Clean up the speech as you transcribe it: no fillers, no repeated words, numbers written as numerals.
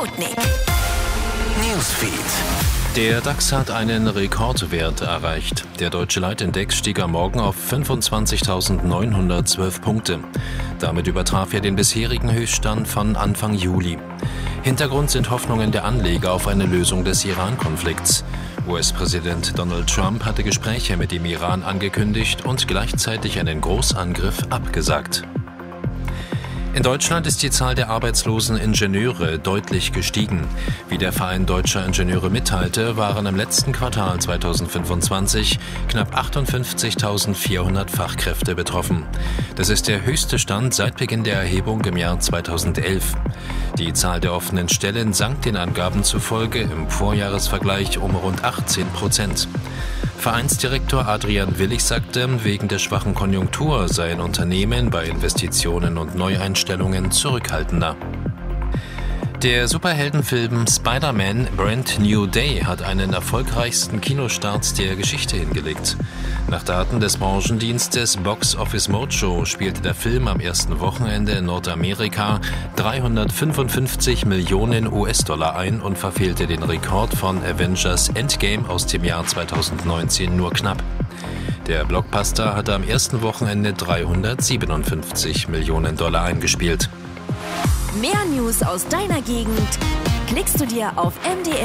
Sputnik. Newsfeed. Der DAX hat einen Rekordwert erreicht. Der deutsche Leitindex stieg am Morgen auf 25.912 Punkte. Damit übertraf er den bisherigen Höchststand von Anfang Juli. Hintergrund sind Hoffnungen der Anleger auf eine Lösung des Iran-Konflikts. US-Präsident Donald Trump hatte Gespräche mit dem Iran angekündigt und gleichzeitig einen Großangriff abgesagt. In Deutschland ist die Zahl der arbeitslosen Ingenieure deutlich gestiegen. Wie der Verein Deutscher Ingenieure mitteilte, waren im letzten Quartal 2025 knapp 58.400 Fachkräfte betroffen. Das ist der höchste Stand seit Beginn der Erhebung im Jahr 2011. Die Zahl der offenen Stellen sank den Angaben zufolge im Vorjahresvergleich um rund 18%. Vereinsdirektor Adrian Willig sagte, wegen der schwachen Konjunktur seien Unternehmen bei Investitionen und Neueinstellungen zurückhaltender. Der Superheldenfilm Spider-Man Brand New Day hat einen erfolgreichsten Kinostart der Geschichte hingelegt. Nach Daten des Branchendienstes Box Office Mojo spielte der Film am ersten Wochenende in Nordamerika 355 Millionen US-Dollar ein und verfehlte den Rekord von Avengers Endgame aus dem Jahr 2019 nur knapp. Der Blockbuster hatte am ersten Wochenende 357 Millionen Dollar eingespielt. Mehr News aus deiner Gegend klickst du dir auf MDR